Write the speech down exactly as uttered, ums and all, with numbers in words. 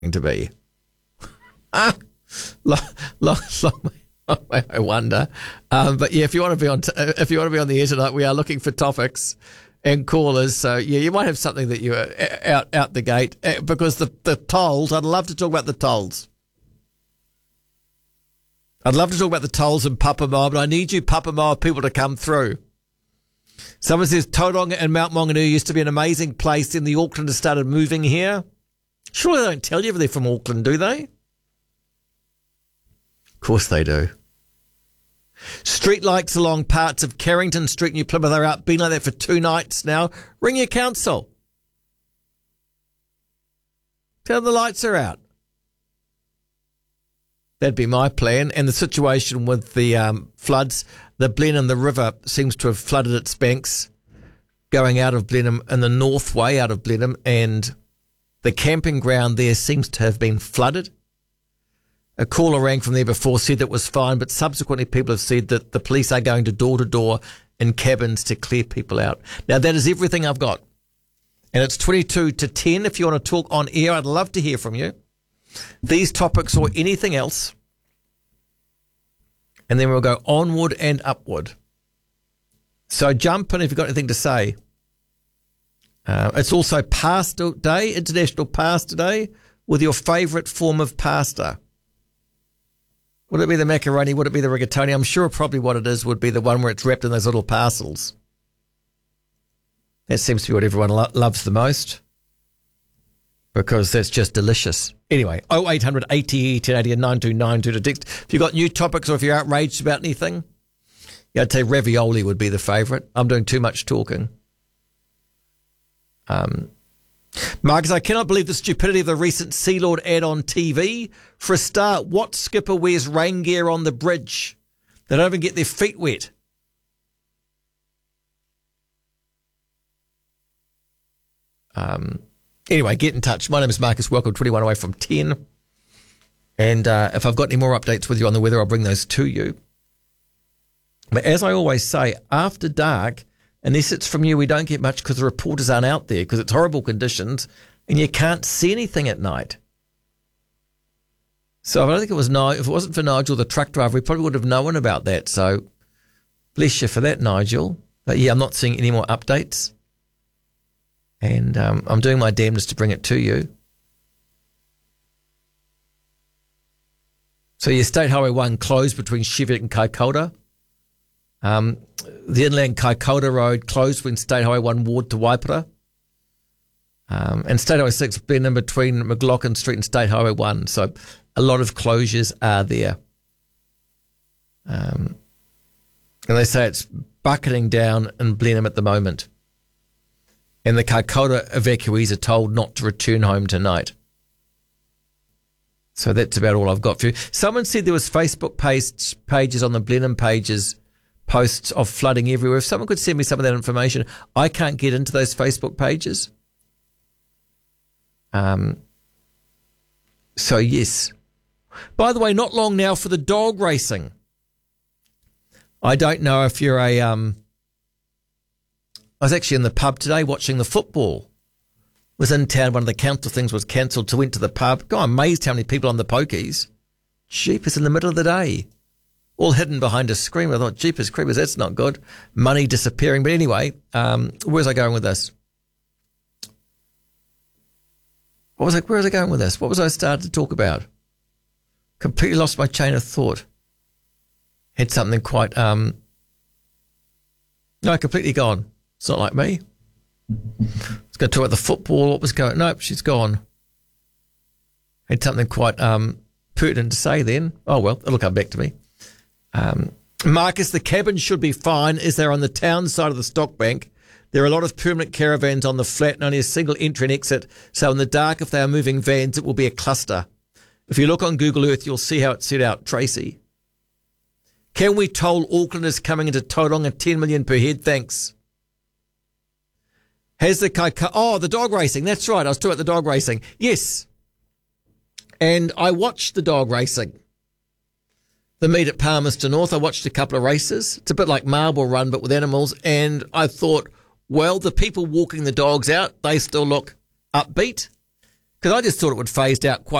to be. Ah, long, long, long way. I wonder, um, but yeah, if you want to be on, t- if you want to be on the air tonight, we are looking for topics and callers. So yeah, you might have something that you are out out the gate because the the tolls. I'd love to talk about the tolls. I'd love to talk about the tolls in Papamoa, but I need you Papamoa people to come through. Someone says Tauranga and Mount Maunganui used to be an amazing place. Then the Aucklanders started moving here. Surely they don't tell you if they're from Auckland, do they? Of course they do. Street lights along parts of Carrington Street, New Plymouth are out. Been like that for two nights now. Ring your council. Tell them the lights are out. That'd be my plan. And the situation with the um, floods, the Blenheim, the river seems to have flooded its banks going out of Blenheim in the north way out of Blenheim, and the camping ground there seems to have been flooded. A caller rang from there before, said that was fine, but subsequently people have said that the police are going to door to door in cabins to clear people out. Now, that is everything I've got. And it's twenty-two to ten. If you want to talk on air, I'd love to hear from you. These topics or anything else. And then we'll go onward and upward. So jump in if you've got anything to say. Uh, it's also Pasta Day, International Pasta Day, with your favourite form of pasta. Would it be the macaroni? Would it be the rigatoni? I'm sure probably what it is would be the one where it's wrapped in those little parcels. That seems to be what everyone lo- loves the most because that's just delicious. Anyway, oh eight hundred eighty, ten eighty and nine two nine two to text. If you've got new topics or if you're outraged about anything, yeah, I'd say ravioli would be the favourite. I'm doing too much talking. Um... Marcus, I cannot believe the stupidity of the recent Sea Lord ad on T V. For a start, what skipper wears rain gear on the bridge? They don't even get their feet wet. Um. Anyway, get in touch. My name is Marcus. Welcome, twenty-one away from ten. And uh, if I've got any more updates with you on the weather, I'll bring those to you. But as I always say, after dark, unless it's from you, we don't get much because the reporters aren't out there because it's horrible conditions and you can't see anything at night. So I don't think it was Nigel. If it wasn't for Nigel, the truck driver, we probably would have known about that. So bless you for that, Nigel. But yeah, I'm not seeing any more updates. And um, I'm doing my damnedest to bring it to you. So your State Highway one closed between Cheviot and Kaikoura. Um, the Inland Kaikoura Road closed between State Highway one Ward to Waipara. Um, and State Highway six been in between McLaughlin Street and State Highway one. So a lot of closures are there. Um, and they say it's bucketing down in Blenheim at the moment. And the Kaikoura evacuees are told not to return home tonight. So that's about all I've got for you. Someone said there was Facebook page, pages on the Blenheim pages, posts of flooding everywhere. If someone could send me some of that information, I can't get into those Facebook pages. Um. So, yes. By the way, not long now for the dog racing. I don't know if you're a... Um, I was actually in the pub today watching the football. Was in town, one of the council things was cancelled, so went to the pub. God, I'm amazed how many people on the pokies. Jeepers, in the middle of the day. All hidden behind a screen. I thought, jeepers creepers, that's not good. Money disappearing. But anyway, um, where was I going with this? What was I, where was I going with this? What was I started to talk about? Completely lost my chain of thought. Had something quite, um, no, completely gone. It's not like me. Let's go talk about the football. What was going, nope, she's gone. Had something quite um, pertinent to say then. Oh, well, it'll come back to me. Um, Marcus, the cabin should be fine as they're on the town side of the stock bank. There are a lot of permanent caravans on the flat and only a single entry and exit. So in the dark, if they are moving vans, it will be a cluster. If you look on Google Earth, you'll see how it's set out. Tracy. Can we toll Aucklanders coming into Tauranga ten million per head? Thanks. Has the Kaikoura... Oh, the dog racing. That's right. I was talking about the dog racing. Yes. And I watched the dog racing. The meet at Palmerston North. I watched a couple of races. It's a bit like Marble Run, but with animals. And I thought, well, the people walking the dogs out, they still look upbeat. Because I just thought it would phased out quite